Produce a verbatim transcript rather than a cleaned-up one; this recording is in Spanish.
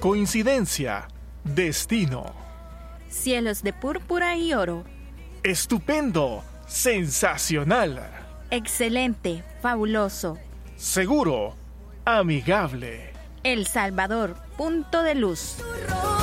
Coincidencia. Destino. Cielos de púrpura y oro. Estupendo. Sensacional. Excelente. Fabuloso. Seguro. Amigable. El Salvador. Punto de luz.